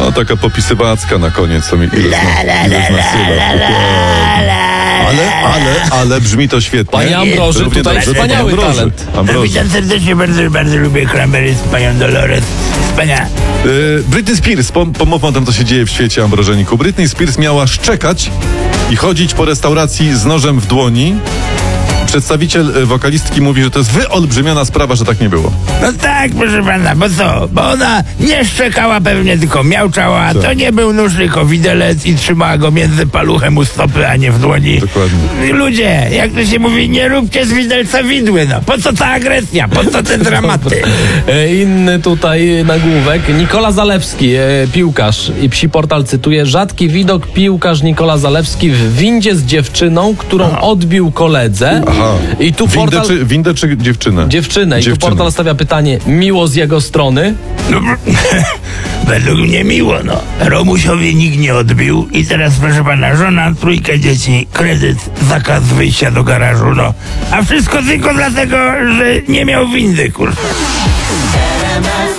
No, taka popisywacka na koniec, co mi ale brzmi to świetnie. Panie Ambroży, tutaj wspaniały talent. Witam serdecznie, bardzo lubię Cranberries, panią Dolores. Wspaniała. Britney Spears, pomówmy o tym, co się dzieje w świecie, Ambrożeniku. Britney Spears miała szczekać i chodzić po restauracji z nożem w dłoni. Przedstawiciel wokalistki mówi, że to jest wyolbrzymiona sprawa, że tak nie było. No tak, proszę pana, bo co? Bo ona nie szczekała pewnie, tylko miauczała. To nie był nóż, tylko widelec i trzymała go między paluchem u stopy, a nie w dłoni. Dokładnie. Ludzie, jak to się mówi, nie róbcie z widelca widły, no. Po co ta agresja? Po co te dramaty? Inny tutaj nagłówek. Nikola Zalewski, piłkarz i Psi Portal cytuje: rzadki widok, piłkarz Nikola Zalewski w windzie z dziewczyną, którą odbił koledze. Aha. I tu windę czy dziewczynę? Dziewczynę. I tu portal stawia pytanie: miło z jego strony? No, według mnie miło, no. Romusiowi nikt nie odbił i teraz, proszę pana, żona, 3 dzieci, kredyt, zakaz wyjścia do garażu, no. A wszystko tylko dlatego, że nie miał windy, kurwa.